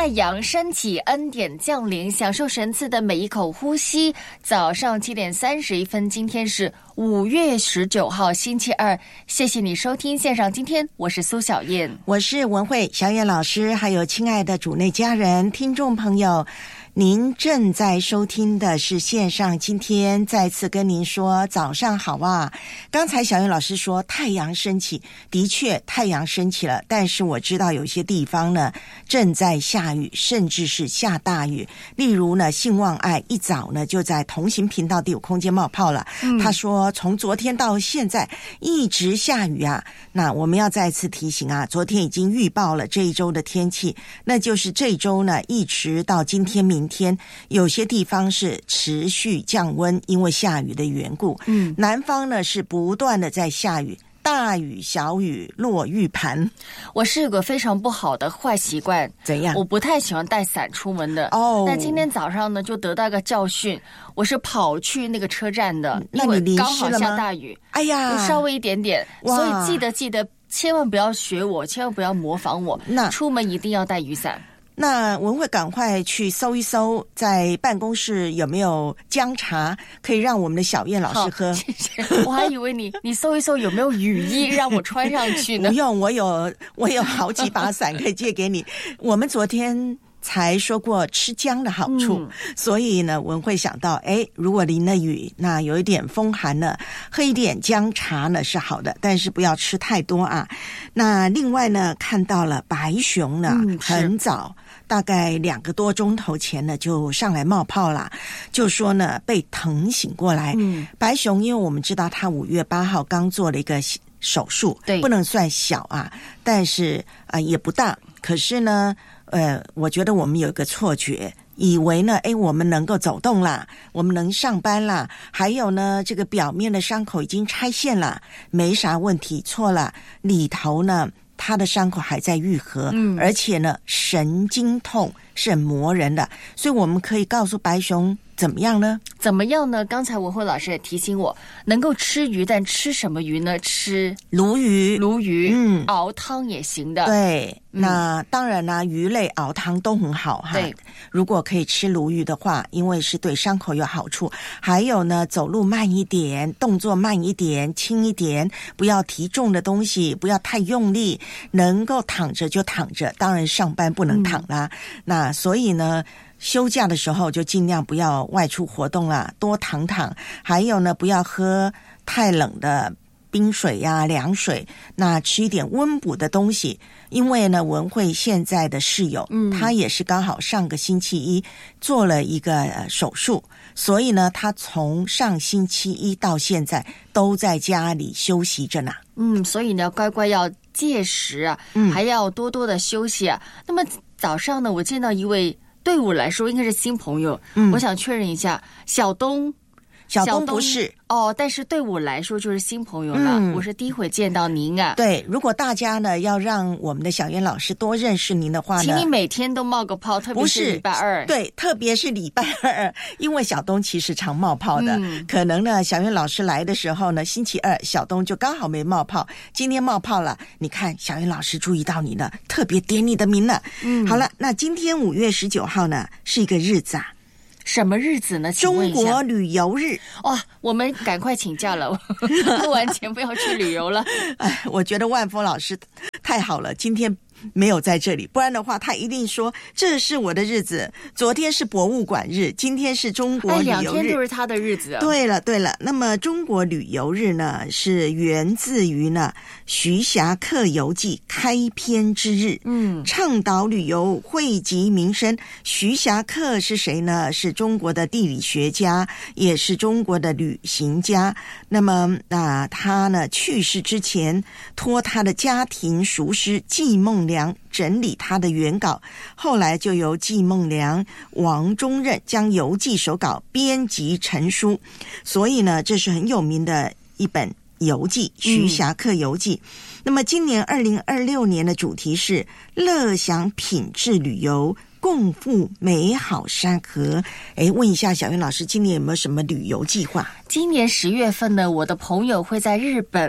太阳升起，恩典降临，享受神赐的每一口呼吸。早上7点31分，今天是5月19号，星期二。谢谢你收听线上今天，我是苏小燕， 我是文慧小燕老师，还有亲爱的主内家人、听众朋友。您正在收听的是线上今天，再次跟您说早上好啊。刚才小燕老师说太阳升起，的确太阳升起了，但是我知道有些地方呢正在下雨，甚至是下大雨。例如呢，信望爱一早呢就在同行频道第5空间冒泡了。他说从昨天到现在一直下雨啊。那我们要再次提醒啊，昨天已经预报了这一周的天气，那就是这一周呢一直到今天明天有些地方是持续降温，因为下雨的缘故。南方呢是不断的在下雨，大雨小雨落玉盘。 我是有个非常不好的坏习惯， 怎样？ 我不太喜欢带伞出门的。但今天早上呢就得到一个教训，我是跑去那个车站的， 那你淋湿了吗？ 刚好下大雨， 哎呀， 稍微一点点，所以记得千万不要学我，千万不要模仿我，出门一定要带雨伞。 那文慧赶快去搜一搜，在办公室有没有姜茶可以让我们的小燕老师喝。 谢谢。我还以为你搜一搜有没有雨衣让我穿上去呢。 不用，我有好几把伞可以借给你。我们昨天才说过吃姜的好处，所以呢文慧想到如果淋了雨，那有一点风寒呢，喝一点姜茶呢是好的，但是不要吃太多啊。那另外呢看到了白熊呢，很早大概2个多钟头前呢就上来冒泡啦，就说呢被疼醒过来。白熊因为我们知道他5月8号刚做了一个手术，对，不能算小啊，但是也不大。可是呢我觉得我们有一个错觉，以为呢我们能够走动啦，我们能上班啦，还有呢这个表面的伤口已经拆线了，没啥问题。错了，里头呢他的伤口还在愈合，而且呢神经痛是很磨人的。所以我们可以告诉白熊怎么样呢？ 怎么样呢？刚才文慧老师也提醒我，能够吃鱼，但吃什么鱼呢？吃鲈鱼， 熬汤也行的。 对，那当然啦，鱼类熬汤都很好哈。对，如果可以吃鲈鱼的话，因为是对伤口有好处。还有呢，走路慢一点，动作慢一点，轻一点，不要提重的东西，不要太用力，能够躺着就躺着。当然上班不能躺啦。那所以呢休假的时候就尽量不要外出活动啦，多躺躺。还有呢，不要喝太冷的冰水呀、凉水，那吃一点温补的东西。因为呢文慧现在的室友他也是刚好上个星期一做了一个手术，所以呢他从上星期一到现在都在家里休息着呢。 所以呢乖乖要戒食啊，还要多多的休息啊。那么早上呢我见到一位对我来说应该是新朋友，我想确认一下，小东不是但是对我来说就是新朋友了。我是第一回见到您啊。 对，如果大家呢要让我们的小燕老师多认识您的话呢， 请你每天都冒个泡，特别是礼拜二。 对，特别是礼拜二，因为小东其实常冒泡的，可能呢小燕老师来的时候呢，星期二小东就刚好没冒泡，今天冒泡了。你看小燕老师注意到你了，特别点你的名了。好了，那今天5月19号呢是一个日子啊。 什么日子呢？ 中国旅游日。 我们赶快请假了，过完钱不要去旅游了。 我觉得万峰老师太好了，今天没有在这里，不然的话他一定说这是我的日子。昨天是博物馆日，今天是中国旅游日，2 天都是他的日子。 对了，那么中国旅游日呢是源自于呢徐霞客游记开篇之日，倡导旅游，惠及民生。徐霞客是谁呢？是中国的地理学家，也是中国的旅行家。那么他呢去世之前，托他的家庭熟识季梦良整理他的原稿，后来就由季梦良、王中任将游记手稿编辑成书，所以呢这是很有名的一本游记，徐霞客游记。那么今年2026年的主题是乐享品质旅游，共赴美好山河。问一下小云老师，今年有没有什么旅游计划？ 今年10月份呢，我的朋友会在日本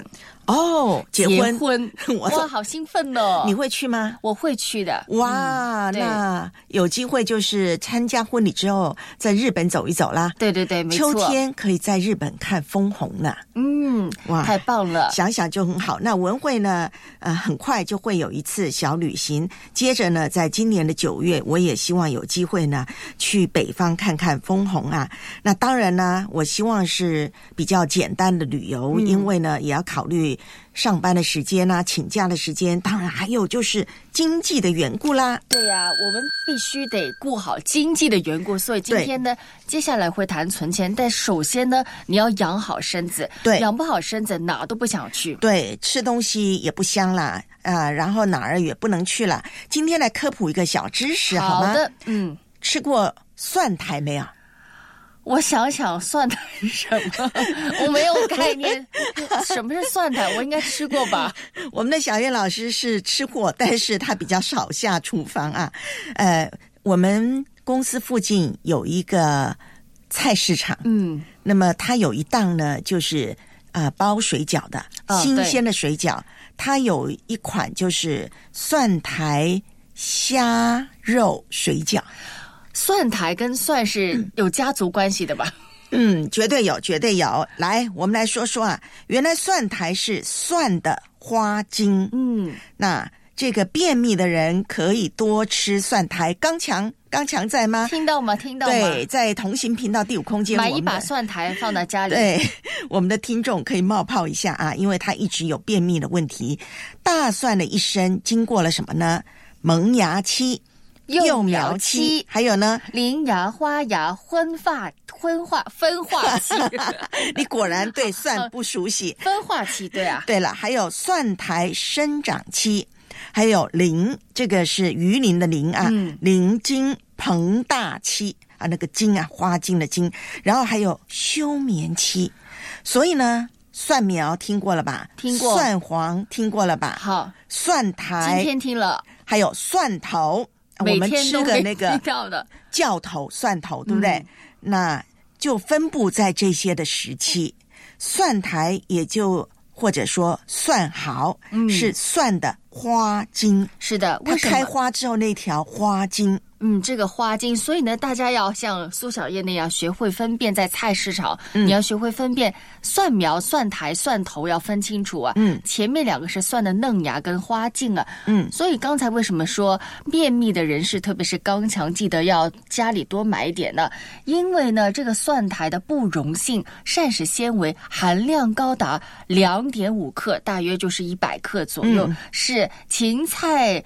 哦，结婚哇，好兴奋哦！ 你会去吗？ 我会去的。 哇，那有机会就是参加婚礼之后，在日本走一走啦。 对对对，没错。 秋天可以在日本看枫红呢。哇， 太棒了！ 想想就很好。那文慧呢？很快就会有一次小旅行。接着呢，在今年的9月，我也希望有机会呢去北方看看枫红啊。那当然呢，我希望是比较简单的旅游，因为呢也要考虑上班的时间啊，请假的时间，当然还有就是经济的缘故啦。 对呀，我们必须得顾好经济的缘故，所以今天呢，接下来会谈存钱，但首先呢，你要养好身子。 对， 养不好身子，哪都不想去。 对，吃东西也不香啦，然后哪儿也不能去了。今天来科普一个小知识，好吗？ 好的， 吃过蒜苔没有？ 我想想蒜苔是什么，我没有概念。什么是蒜苔？我应该吃过吧？ 我们的小燕老师是吃货，但是他比较少下厨房啊。我们公司附近有一个菜市场，那么它有一档呢，就是包水饺的，新鲜的水饺。它有一款就是蒜苔虾肉水饺。 蒜苔跟蒜是有家族关系的吧？ 绝对有，绝对有。来，我们来说说啊，原来蒜苔是蒜的花精。那这个便秘的人可以多吃蒜苔。刚强在吗？ 听到吗？ 对，在同行频道第5空间， 买一把蒜苔放在家里。 对，我们的听众可以冒泡一下啊，因为他一直有便秘的问题。大蒜的一生经过了什么呢？萌芽期、幼苗期，还有呢， 鳞芽、花芽、分化期。 你果然对蒜不熟悉。 分化期，对啊。 对了，还有蒜苔生长期，还有鳞，这个是鱼鳞的鳞啊，鳞茎膨大期啊，那个茎啊，花茎的茎，然后还有休眠期。所以呢，蒜苗听过了吧？ 听过。 蒜黄听过了吧？ 好。 蒜苔今天听了。 还有蒜头，我们吃的那个教头蒜头，对不对？那就分布在这些的时期。蒜苔也就或者说蒜毫，是蒜的花茎。 是的， 它开花之后那条花茎。 这个花茎，所以呢，大家要像苏小燕那样学会分辨，在菜市场，你要学会分辨蒜苗、蒜苔、蒜头要分清楚啊。前面2个是蒜的嫩芽跟花茎啊。所以刚才为什么说便秘的人士，特别是刚强，记得要家里多买一点呢？因为呢，这个蒜苔的不溶性膳食纤维含量高达2.5克，大约就是100克左右，是芹菜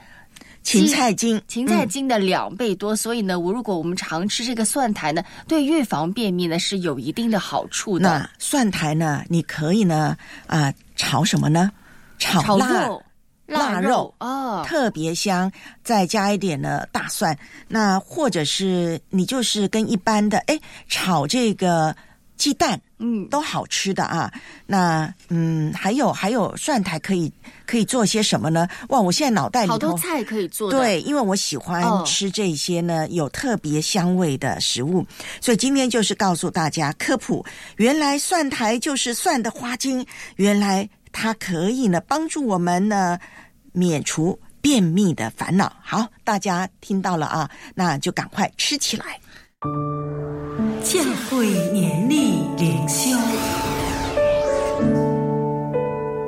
精的2倍多，所以呢，如果我们常吃这个蒜苔呢，对预防便秘呢是有一定的好处的。 那蒜苔呢，你可以呢炒什么呢？炒腊肉特别香，再加一点呢大蒜。那或者是你就是跟一般的炒这个鸡蛋，都好吃的啊。那还有蒜苔可以做些什么呢？哇，我现在脑袋里头好多菜可以做的。 对，因为我喜欢吃这些呢有特别香味的食物，所以今天就是告诉大家科普，原来蒜苔就是蒜的花茎，原来它可以呢帮助我们呢免除便秘的烦恼。好，大家听到了啊，那就赶快吃起来。 教会年历灵修，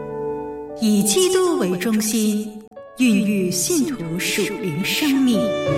以基督为中心，孕育信徒属灵生命。